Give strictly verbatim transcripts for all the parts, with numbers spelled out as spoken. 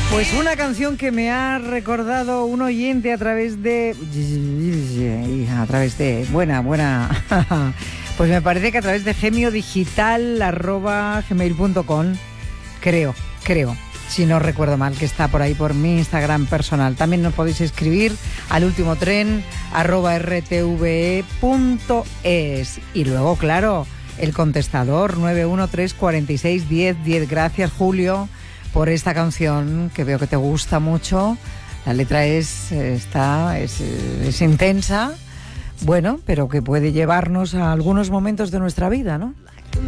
Pues una canción que me ha recordado un oyente a través de... A través de... Buena, buena... Pues me parece que a través de geniodigital arroba gmail punto com. Creo, creo, si no recuerdo mal, que está por ahí por mi Instagram personal. También nos podéis escribir al último tren arroba rtve punto es. Y luego, claro, el contestador nueve uno tres cuatro seis diez diez. Gracias, Julio, por esta canción que veo que te gusta mucho. La letra es, está, es, es intensa, bueno, pero que puede llevarnos a algunos momentos de nuestra vida, ¿no?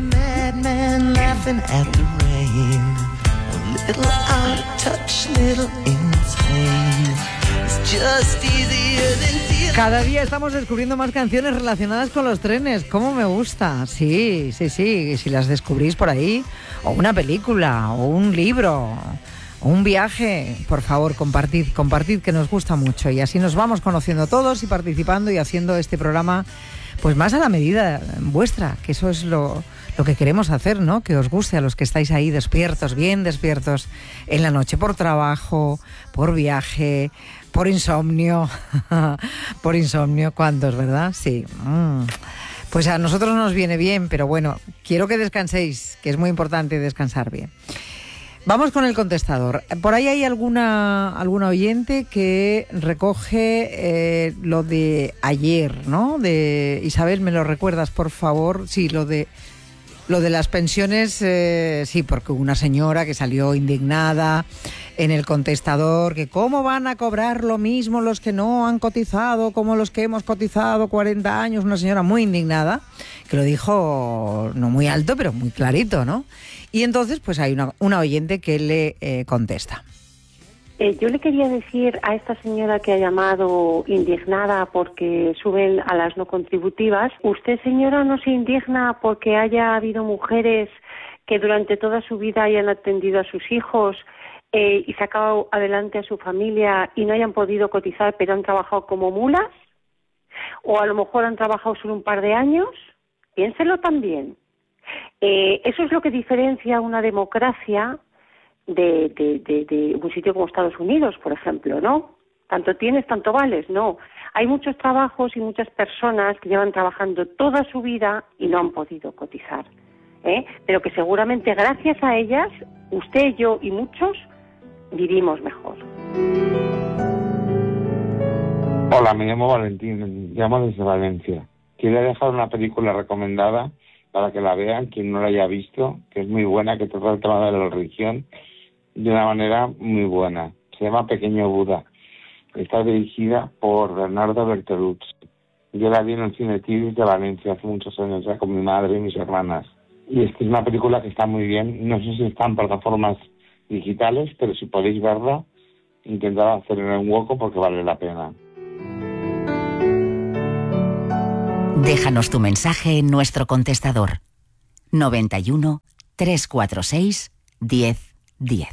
Cada día estamos descubriendo más canciones relacionadas con los trenes. ¿Cómo me gusta? Sí, sí, sí. Si las descubrís por ahí, o una película, o un libro, o un viaje, por favor, compartid, compartid, que nos gusta mucho. Y así nos vamos conociendo todos y participando y haciendo este programa pues más a la medida vuestra, que eso es lo, lo que queremos hacer, ¿no? Que os guste a los que estáis ahí despiertos, bien despiertos en la noche, por trabajo, por viaje, por insomnio, por insomnio, ¿cuántos, verdad? Sí. Mm. Pues a nosotros nos viene bien, pero bueno, quiero que descanséis, que es muy importante descansar bien. Vamos con el contestador. Por ahí hay alguna, alguna oyente que recoge eh, lo de ayer, ¿no? De Isabel, ¿me lo recuerdas, por favor? Sí, lo de lo de las pensiones, eh, sí, porque hubo una señora que salió indignada en el contestador, que cómo van a cobrar lo mismo los que no han cotizado como los que hemos cotizado cuarenta años. Una señora muy indignada, que lo dijo no muy alto, pero muy clarito, ¿no? Y entonces pues hay una, una oyente que le eh, contesta. Eh, yo le quería decir a esta señora que ha llamado indignada porque suben a las no contributivas, usted, señora, no se indigna porque haya habido mujeres que durante toda su vida hayan atendido a sus hijos eh, y sacado adelante a su familia y no hayan podido cotizar pero han trabajado como mulas, o a lo mejor han trabajado solo un par de años. Piénselo también. Eh, eso es lo que diferencia una democracia de, de, de, de un sitio como Estados Unidos, por ejemplo, ¿no? Tanto tienes, tanto vales, no. Hay muchos trabajos y muchas personas que llevan trabajando toda su vida y no han podido cotizar, ¿eh? Pero que seguramente gracias a ellas, usted, yo y muchos, vivimos mejor. Hola, me llamo Valentín, llamo desde Valencia. Quiero dejar una película recomendada para que la vean, quien no la haya visto, que es muy buena, que trata el tema de la religión de una manera muy buena. Se llama Pequeño Buda. Está dirigida por Bernardo Bertolucci. Yo la vi en el Cine Tiris de Valencia hace muchos años ya con mi madre y mis hermanas. Y es que es una película que está muy bien. No sé si está en plataformas digitales, pero si podéis verla, intentad hacerle un hueco porque vale la pena. Déjanos tu mensaje en nuestro contestador noventa y uno, trescientos cuarenta y seis, diez diez.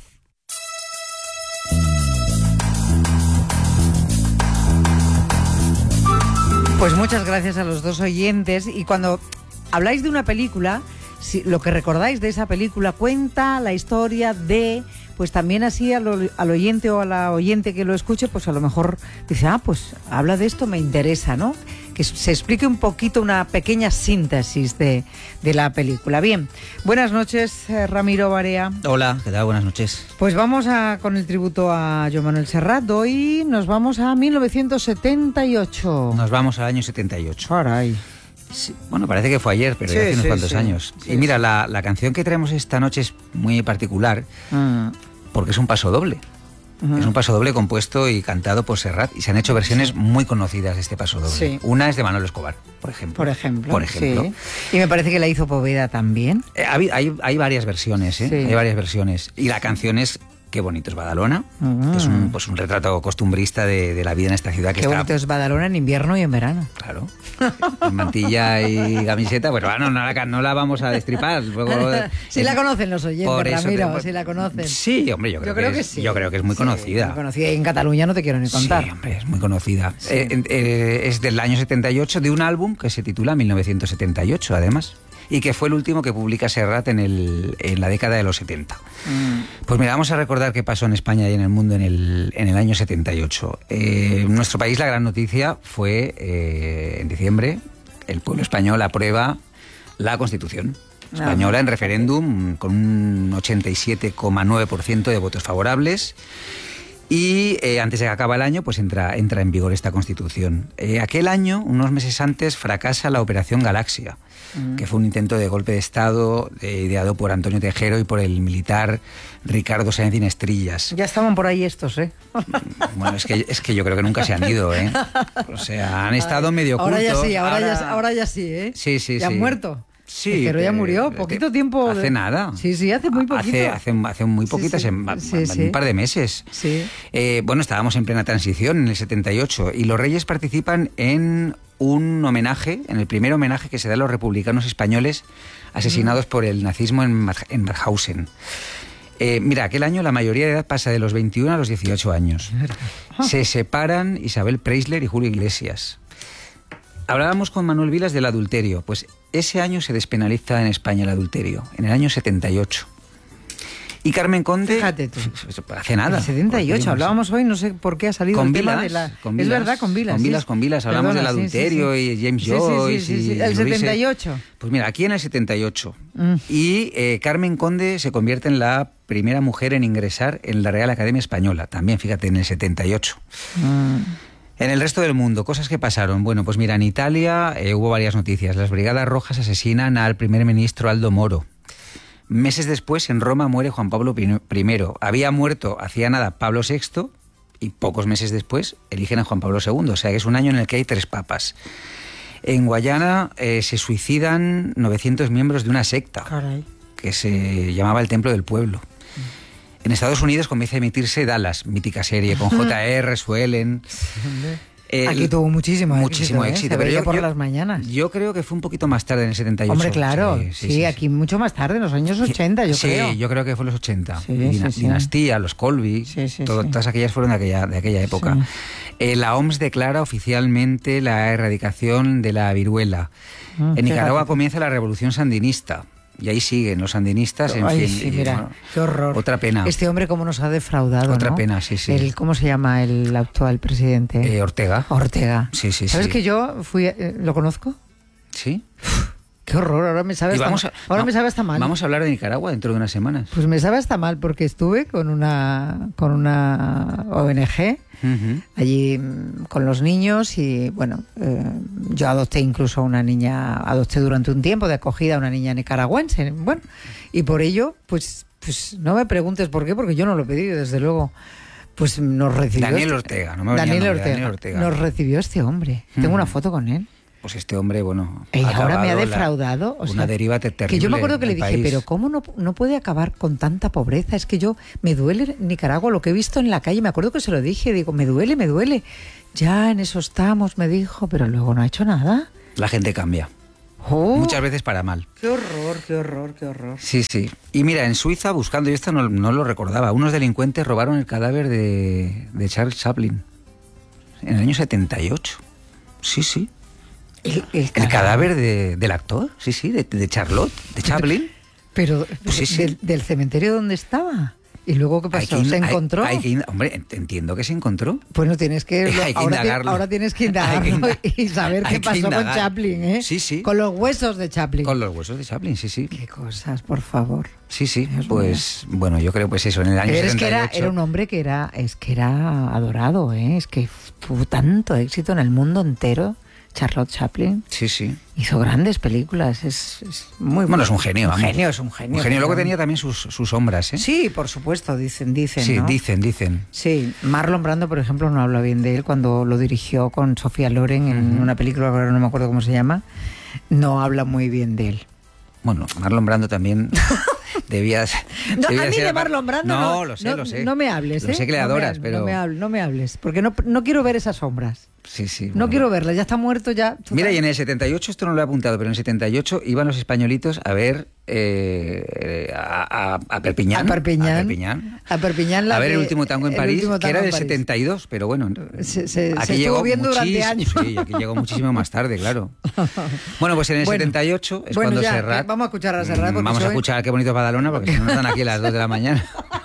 Pues muchas gracias a los dos oyentes. Y cuando habláis de una película, si lo que recordáis de esa película cuenta la historia de, pues también así al, al oyente o a la oyente que lo escuche, pues a lo mejor dice, ah, pues habla de esto, me interesa, ¿no? Que se explique un poquito, una pequeña síntesis de, de la película. Bien, buenas noches, eh, Ramiro Barea. Hola, ¿qué tal? Buenas noches. Pues vamos a con el tributo a Joan Manuel Serrat. Hoy nos vamos a mil novecientos setenta y ocho. Nos vamos al año setenta y ocho. Caray. Sí, bueno, parece que fue ayer, pero sí, ya hace unos sí, cuantos sí. años. Sí, y mira, sí. la, la canción que traemos esta noche es muy particular, Mm. porque es un paso doble. Uh-huh. Es un paso doble compuesto y cantado por Serrat, y se han hecho versiones sí. muy conocidas de este paso doble. Sí. Una es de Manolo Escobar, por ejemplo. Por ejemplo. Por ejemplo. Sí. Y me parece que la hizo Poveda también. Eh, hay, hay, hay varias versiones, ¿eh? Sí. Hay varias versiones. Y la canción es Qué bonito es Badalona, uh-huh. que es un, pues un retrato costumbrista de, de la vida en esta ciudad. Que Qué está... bonito es Badalona en invierno y en verano. Claro. En mantilla y camiseta, pues bueno, no la, no la vamos a destripar. Luego, sí es, la conocen los oyentes, Ramiro, te, sí la conocen. Sí, hombre, yo creo, yo creo que, que es, sí. Yo creo que es muy conocida. Sí, muy conocida. Y en Cataluña no te quiero ni contar. Sí, hombre, es muy conocida. Sí. Eh, eh, es del año setenta y ocho, de un álbum que se titula mil novecientos setenta y ocho, además. y que fue el último que publica Serrat en, el, en la década de los setenta. Mm. Pues mira, vamos a recordar qué pasó en España y en el mundo en el, en el año setenta y ocho. Eh, en nuestro país la gran noticia fue eh, en diciembre, el pueblo español aprueba la Constitución española en referéndum con un ochenta y siete coma nueve por ciento de votos favorables. Y eh, antes de que acabe el año, pues entra, entra en vigor esta Constitución. Eh, aquel año, unos meses antes, fracasa la Operación Galaxia, mm. que fue un intento de golpe de Estado eh, ideado por Antonio Tejero y por el militar Ricardo Sáenz Inestrillas. Ya estaban por ahí estos, ¿eh? Bueno, es que, es que yo creo que nunca se han ido, ¿eh? O sea, han estado medio ocultos. Ahora ya sí, ahora, ahora... Ya, ahora ya sí, ¿eh? Sí, sí, ya sí. han muerto. Sí, pero ya murió, poquito tiempo. Hace de... nada. Sí, sí, hace muy poquito. Hace, hace, hace muy poquitas, sí, sí. en, sí, un par de meses. Sí. Eh, bueno, estábamos en plena transición en el setenta y ocho y los Reyes participan en un homenaje, en el primer homenaje que se da a los republicanos españoles asesinados mm. por el nazismo en, en Mauthausen. Eh, mira, aquel año la mayoría de edad pasa de los veintiuno a los dieciocho años. Se separan Isabel Preisler y Julio Iglesias. Hablábamos con Manuel Vilas del adulterio. Pues ese año se despenaliza en España el adulterio, en el año setenta y ocho. Y Carmen Conde... Fíjate tú. Hace nada. En el setenta y ocho, hablábamos hoy, no sé por qué ha salido con el Vilas, tema de la... Con es Vilas, verdad, con Vilas. Con Vilas, sí. con Vilas. Hablamos Perdona, del adulterio sí, sí, sí. y James sí, Joyce. Sí, sí, sí, sí. Y El Luise. setenta y ocho. Pues mira, aquí en el setenta y ocho. Mm. Y eh, Carmen Conde se convierte en la primera mujer en ingresar en la Real Academia Española. También, fíjate, en el setenta y ocho. Mm. En el resto del mundo, cosas que pasaron. Bueno, pues mira, en Italia eh, hubo varias noticias. Las Brigadas Rojas asesinan al primer ministro Aldo Moro. Meses después, en Roma muere Juan Pablo primero. Había muerto hacía nada Pablo sexto y pocos meses después eligen a Juan Pablo segundo. O sea que es un año en el que hay tres papas. En Guayana eh, se suicidan novecientos miembros de una secta. Caray. Que se llamaba el Templo del Pueblo. En Estados Unidos comienza a emitirse Dallas, mítica serie, con J R, Sue Ellen. El, Aquí tuvo muchísimo, muchísimo éxito. ¿eh? éxito, pero yo, por yo, las mañanas. Yo creo que fue un poquito más tarde, en el setenta y ocho. Hombre, claro, sí, sí, sí, sí aquí sí. mucho más tarde, en los años ochenta, yo sí, creo. Sí, yo creo que fue en los ochenta. Sí, Dina, sí, Dinastía, los Colby, sí, sí, todo, sí. todas aquellas fueron de aquella, de aquella época. Sí. Eh, la O M S declara oficialmente la erradicación de la viruela. Mm, en Nicaragua fíjate. Comienza la revolución sandinista. Y ahí siguen los sandinistas, en Ay, fin. Sí, y, mira, bueno, qué horror. Otra pena. Este hombre cómo nos ha defraudado, Otra ¿no? pena, sí, sí. El, ¿Cómo se llama el actual presidente? Eh, Ortega. Ortega. Sí, sí, ¿Sabes sí. que yo fui, eh, lo conozco? Sí. Qué horror, ahora me sabe hasta vamos mal. A, ahora no, me sabe hasta mal. Vamos a hablar de Nicaragua dentro de unas semanas. Pues me sabe hasta mal porque estuve con una con una O N G uh-huh. allí con los niños y bueno, eh, yo adopté incluso a una niña, adopté durante un tiempo de acogida a una niña nicaragüense, bueno, y por ello, pues pues no me preguntes por qué, porque yo no lo pedí, desde luego. Pues nos recibió Daniel este, Ortega, no me Daniel, nombre, Ortega, Daniel Ortega. Nos recibió este hombre. Uh-huh. Tengo una foto con él. Pues este hombre, bueno... Y ahora me ha defraudado. La, o una sea, deriva terrible. Que yo me acuerdo que le dije, país. pero ¿cómo no, no puede acabar con tanta pobreza? Es que yo, me duele Nicaragua, lo que he visto en la calle. Me acuerdo que se lo dije, digo, me duele, me duele. Ya en eso estamos, me dijo, pero luego no ha hecho nada. La gente cambia. Oh, muchas veces para mal. Qué horror, qué horror, qué horror. Sí, sí. Y mira, en Suiza, buscando, yo esto no, no lo recordaba, unos delincuentes robaron el cadáver de, de Charles Chaplin en el año setenta y ocho. Sí, sí. El, el, el cadáver de, del actor, sí, sí, de, de Charlotte, de Chaplin. Pero, pues sí, sí. Del, del cementerio donde estaba. ¿Y luego qué pasó? Que, ¿Se encontró? Hay, hay que, hombre, entiendo que se encontró. Pues no tienes que... Hay que ahora, indagarlo. Te, ahora tienes que indagarlo que indagar. y saber qué pasó con Chaplin, ¿eh? Sí, sí. Con los huesos de Chaplin. Con los huesos de Chaplin, sí, sí. Qué cosas, por favor. Sí, sí, Dios pues mío. Bueno, yo creo pues eso, en el año Pero setenta y ocho... Es que era, era un hombre que era, es que era adorado, ¿eh? Es que tuvo tanto éxito en el mundo entero. Charlotte Chaplin. Sí, sí. Hizo grandes películas, es, es muy bueno. es un genio, un vamos. genio, es un genio. Un genio, luego tenía también sus, sus sombras, ¿eh? Sí, por supuesto, dicen, dicen, Sí, ¿no? dicen, dicen. Sí, Marlon Brando, por ejemplo, no habla bien de él cuando lo dirigió con Sofía Loren en uh-huh. una película, ahora no me acuerdo cómo se llama, no habla muy bien de él. Bueno, Marlon Brando también debía, no, debía a mí ser... de Marlon Brando no, no, lo sé, no, lo sé. No me hables, ¿eh? Lo sé que le adoras, no me, pero... No me, hables, no me hables, porque no, no quiero ver esas sombras. Sí, sí. No bueno. quiero verlas, ya está muerto ya. Mira, y en el setenta y ocho, esto no lo he apuntado, pero en el setenta y ocho iban los españolitos a ver eh, a, a, a Perpiñán. A Perpiñán. A Perpiñán. A Perpiñán la a ver que, el último tango en el París, último tango que era en del París. setenta y dos, pero bueno. Se, se, aquí se llegó estuvo viendo durante años. Sí, aquí llegó muchísimo más tarde, claro. Bueno, pues en el bueno, setenta y ocho es bueno, cuando ya, Serrat... Vamos a escuchar a Serrat. Vamos soy... a escuchar Qué bonito Badalona, porque si no nos dan aquí a las dos de la mañana.